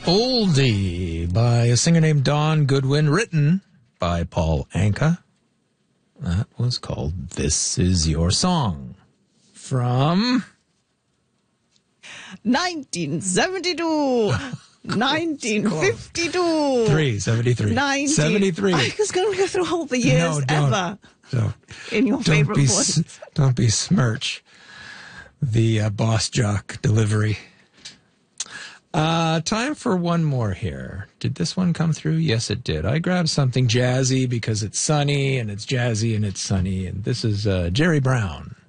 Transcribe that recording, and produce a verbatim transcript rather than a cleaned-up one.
Oldie by a singer named Don Goodwin, written by Paul Anka. That was called This Is Your Song. From nineteen seventy-two. nineteen fifty-two. Three, seventy-three. nineteen seventy-three. I was going to go through all the years no, don't, ever. Don't. In your don't favorite be, voice. Don't besmirch the uh, boss jock delivery. Uh, time for one more here. Did this one come through? Yes, it did. I grabbed something jazzy because it's sunny, and it's jazzy, and it's sunny. And this is uh, Jerry Brown.